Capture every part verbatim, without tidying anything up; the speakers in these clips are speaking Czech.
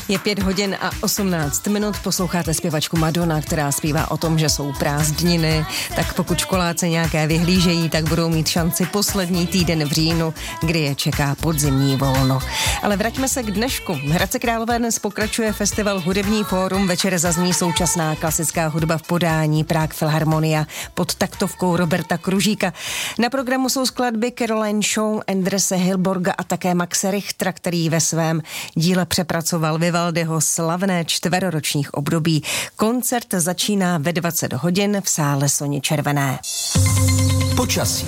Je pět hodin a osmnáct minut, posloucháte zpěvačku Madonna, která zpívá o tom, že jsou prázdniny, tak pokud školáci nějaké vyhlížejí, tak budou mít šanci poslední týden v říjnu, kdy je čeká podzimní volno. Ale vraťme se k dnešku. V Hradci Králové dnes pokračuje festival Hudební fórum, večer zazní současná klasická hudba v podání Prague Philharmonia pod taktovkou Roberta Kružíka. Na programu jsou skladby Caroline Shaw, Andrese Hilborga a také Maxe Richtera, který ve svém díle přepracoval Vivaldiho slavné čtveroročních období. Koncert začíná ve dvacet hodin v sále Soni Červené. Počasí.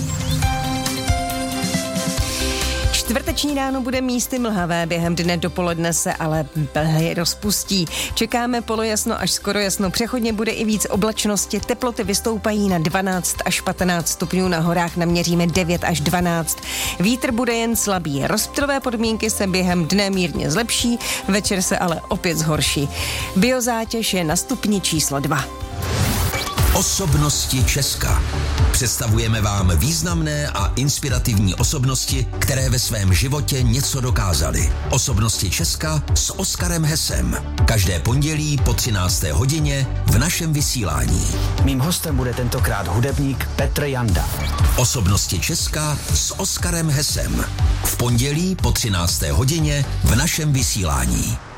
Čtvrteční ráno bude místy mlhavé, během dne dopoledne se ale mlhy rozpustí. Čekáme polojasno až skoro jasno, přechodně bude i víc oblačnosti, teploty vystoupají na dvanáct až patnáct stupňů, na horách naměříme devět až dvanáct. Vítr bude jen slabý, rozptylové podmínky se během dne mírně zlepší, večer se ale opět zhorší. Biozátěž je na stupni číslo dva. Osobnosti Česka. Představujeme vám významné a inspirativní osobnosti, které ve svém životě něco dokázaly. Osobnosti Česka s Oskarem Hesem. Každé pondělí po třinácté hodině v našem vysílání. Mým hostem bude tentokrát hudebník Petr Janda. Osobnosti Česka s Oskarem Hesem. V pondělí po třinácté hodině v našem vysílání.